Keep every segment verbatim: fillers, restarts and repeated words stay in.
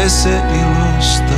pese ilosta.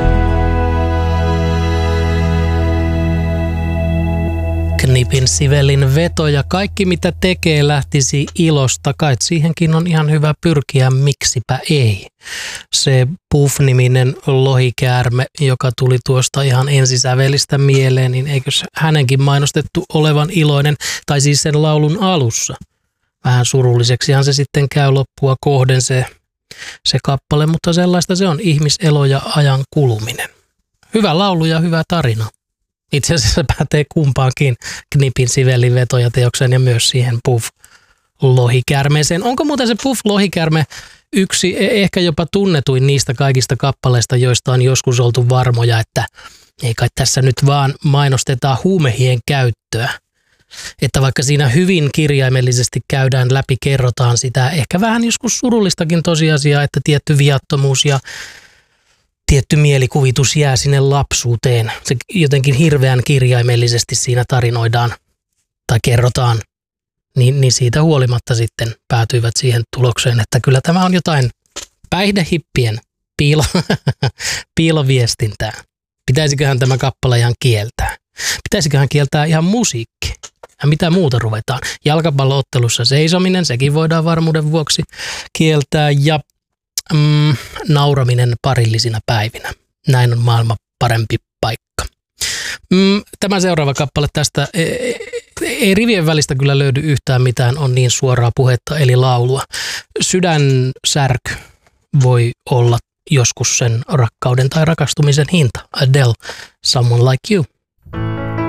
Knipin Sibelin veto ja kaikki mitä tekee lähtisi ilosta. Kai siihenkin on ihan hyvä pyrkiä, miksipä ei. Se Puff-niminen lohikäärme, joka tuli tuosta ihan ensisävelistä mieleen, niin eikös hänenkin mainostettu olevan iloinen, tai siis sen laulun alussa. Vähän surulliseksihan se sitten käy loppua kohden se, se kappale, mutta sellaista se on ihmiselo ja ajan kuluminen. Hyvä laulu ja hyvä tarina. Itse asiassa pätee kumpaankin Knipin Sibelin vetojateokseen ja myös siihen Puff-lohikärmeeseen. Onko muuten se Puff-lohikärme yksi ehkä jopa tunnetuin niistä kaikista kappaleista, joista on joskus oltu varmoja, että ei kai tässä nyt vaan mainostetaan huumehien käyttöä. Että vaikka siinä hyvin kirjaimellisesti käydään läpi, kerrotaan sitä ehkä vähän joskus surullistakin tosiasiaa, että tietty viattomuus ja tietty mielikuvitus jää sinne lapsuuteen. Se jotenkin hirveän kirjaimellisesti siinä tarinoidaan tai kerrotaan, niin, niin siitä huolimatta sitten päätyivät siihen tulokseen, että kyllä tämä on jotain päihdehippien piilo, piiloviestintää. Pitäisiköhän tämä kappale ihan kieltää? Pitäisiköhän kieltää ihan musiikki? Ja mitä muuta ruvetaan? Jalkapalloottelussa seisominen, sekin voidaan varmuuden vuoksi kieltää ja Mm, nauraminen parillisina päivinä. Näin on maailma parempi paikka. Mm, tämä seuraava kappale tästä ei, ei rivien välistä kyllä löydy yhtään mitään, on niin suoraa puhetta eli laulua. Sydänsärky voi olla joskus sen rakkauden tai rakastumisen hinta. Adele, Someone Like You.